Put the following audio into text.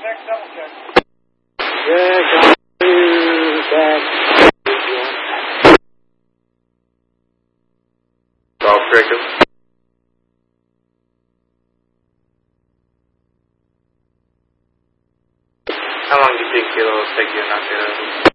check, double check. Yeah, got you back. Golf Jacob. How long do you think it'll take you to knock it out?